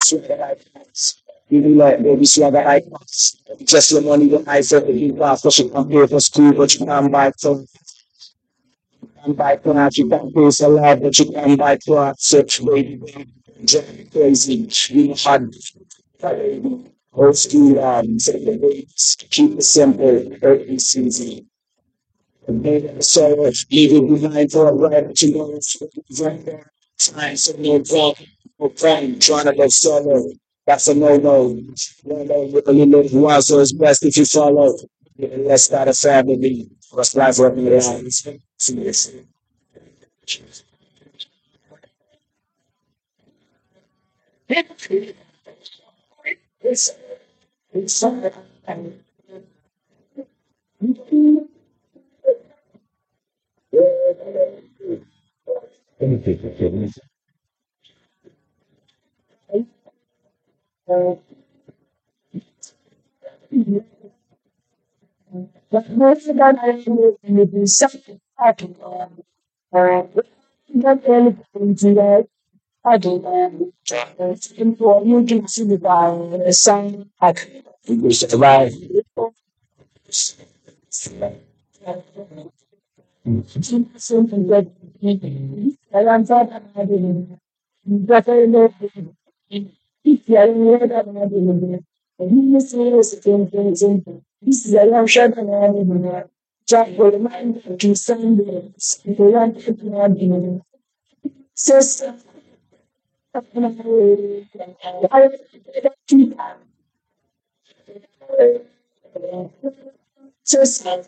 swagger like that. Even like baby swagger like that. Just your money when I said you pass, so you can pay for school, but you can't buy phone. Can buy clothes, you can pay for life, but you can't buy clothes. Such baby, baby, drive crazy. You had old school, so the ways to keep it simple, early season. So leave it behind for a ride, but you know it's right there. Time, so no problem, no problem. Trying to live solo. That's a no-no. No-no, with a little while, so it's best if you follow. Yeah, let's start a family. What's life working around? See this. It's something. But most of that I will be something happening. Not anything to that. I do that. You can see the guy the sun. We survive. Something that I'm talking about. If you are aware that I believe and you say the same thing, this is a young shot and I believe. Jack will remind you to send this. If you want to be sister, I keep sister.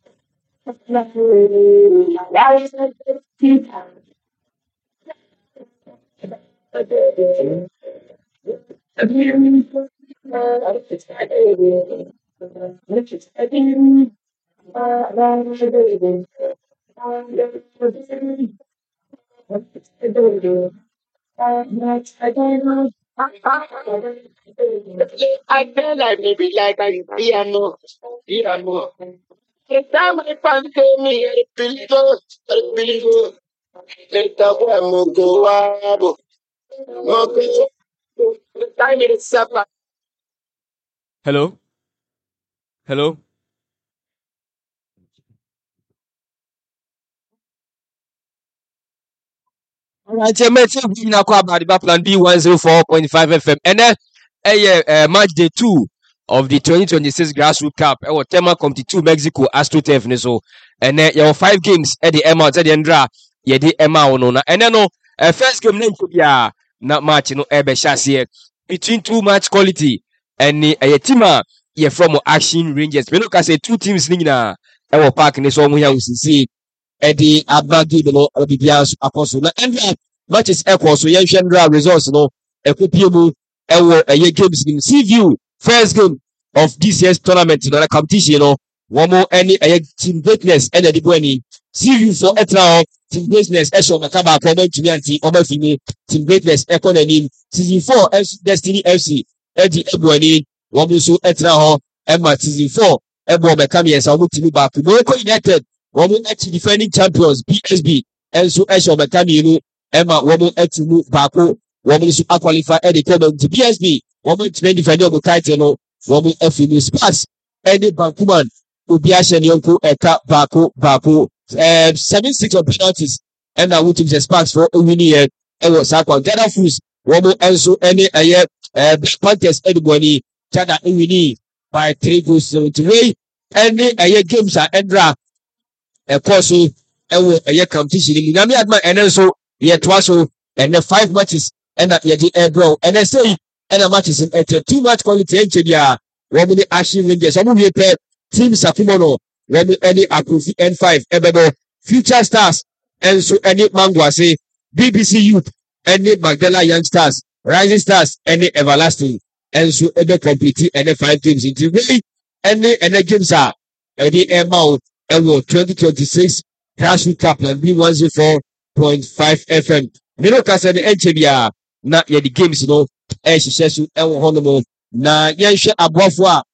I feel like maybe like a piano, piano. The time I found me, I believe, I believe. Later, I'm go, okay. The time is up. Hello? Hello? Alright, yeah, mate, we now call about the Plan B104.5 FM. And then, match day 2 of the 2026 Grassroots Cup. Tema Committee 2 Mexico Astro Turf. So, and then, there were 5 games at the Emma, at the Endra, yeah, the Emma, no, and then, no, first game, name could be not match, Ebe Shassier between too much quality and a team, yeah, from Action Rangers. We look at 2 teams, Nina, our park in this one, we have to see. Eddie Abadi no Bibias Apostle. Na Andra matches equal so yen results no ekopie ewo games in CView first game of this year's tournament no na competition no one more any team greatness and the any CView for etra team greatness esho makaba ko no tumi anti obafini team greatness economy season 4 Destiny FC Eddie Ebuani one so etra ho Emma season 4 Ebo mekami yes omo timi back no United woman actually defending champions PSB and so Esho Mekani Emma woman actually Bako woman so qualify at the tournament to PSB woman to defend the title woman FNU Spas any Bankuman Ubiasha Nyonko Eka Bako 7-6 of penalties and I would take the sparks for a winning and was Sakwa Gather Foods woman and so any Panthers anybody Chada winning by 3 goals to Ray any games are Endra course so competition in Nami Adma and then so yet so and then 5 matches and that yet the bro and then say and the matches in 2 match quality engineer when the Ashing Rangers some of the team Sakumono when any Akufi N5 Ebebo Future Stars and so any Mangwa say BBC Youth any Magdala Young Stars Rising Stars any Everlasting and so any compete and 5 teams into really any games are any amount Ewo 2026 Grassroots Cup and B104.5 FM. Mino kasa de enchebia na ye the games no ehyehyɛ ewo hono na yenhwɛ aboafo a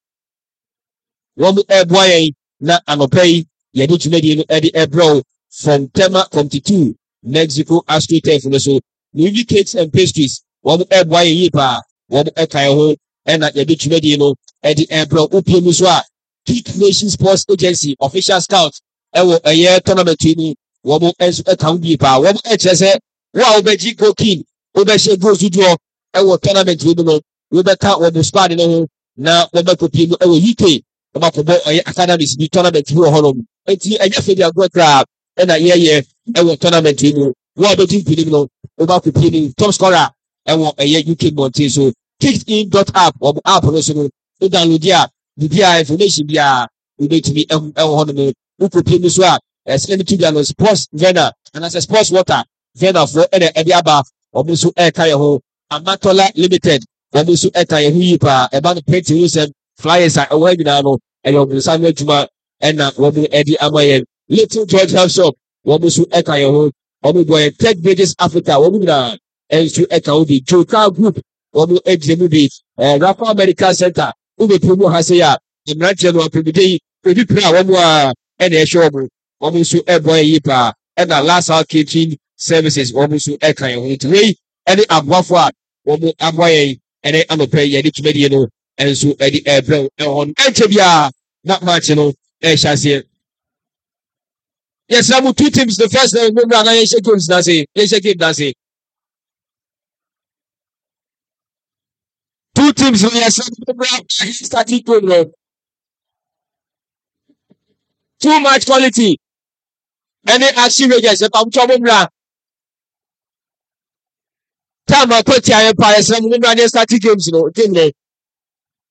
wɔn ɛboa yɛn na anɔpɛ yi yɛde twumadi no ɛde ɛbrɛw from Tema Committee 2 Mexico Astro Turf no so Navy Cakes and Pastries wɔn ɛboa yɛn yie paa wɔn ɛka ho ɛna yɛde twɛdi no ɛde ɛbrɛ opie mu so a Kick Nation Sports Agency official scout ɛwɔ ɛyɛ tournament yi ni wɔn ɛnso ɛka ho bi paa wɔn ɛkyerɛ sɛ wo a wobɛgye goalkeeper wobɛhyɛ goals dodoɔ ɛwɔ tournament yi no wobɛka wɔn squad no ho na wɔbɛkɔpie no ɛwɔ UK wɔbɛkɔbɔ ɛyɛ academies bi tournament bi wɔ hɔnom eti ɛnyɛ fɛ bi agorɔ koraa ɛna yɛyɛ ɛwɔ tournament yi no wo a wobɛgye mpinim no wobɛkɔpie no top scorer ɛwɔ ɛyɛ UK mɔnten so kickin.app wɔn app no so no wo download a bibia information bia wobɛtumi ɛwɔ hɔnom wokɔpie no so a ɛsɛ no tibia no sports vena anaasɛ sports water vena foɔ ɛna ɛde aba wɔn nso ɛka yɛ ho Amatola Limited wɔn nso ɛka yɛ ho yie paa ɛba no pɛnti ho sɛm flyers a ɛwɔ ha nyinaa no ɛyɛ wɔn nsa no adwuma ɛna wɔn ɛde ama yɛn Little George Health Shop wɔn nso ɛka yɛ ho wɔn bɔ yɛ Tech Bridges Africa wɔn nyinaa ɛnso ɛka ho bi Joka Group wɔn ɛgyina mu bi Rafa Medical Center wobɛpie mu ha sɛ yɛ a mmeranteɛ no apɛmide yi ebi pere a wɔn a ɛna ɛhyɛ wɔn nso ɛbɔ yɛ yie paa ɛna Last Hour Catering Services wɔn nso ɛka yɛ ho nti wei ɛne aboafo a wɔn aboa yɛn ɛne anɔpɛ yɛde twɛdi no ɛnso ɛde ɛbrɛ ɛwɔ no ɛnkyɛ biara na match no ɛhyɛ aseɛ yɛsrɛ mu two teams the first time mmemmira na yɛhyɛ games n'ase yɛhyɛ game n'ase two teams no yɛsrɛ mu mmemmira starting game no too much quality ɛne action rangers ɛpamtɔ mmemmira time akɔtia yɛn pa yɛsrɛ mu mmemmira ne starting games no game no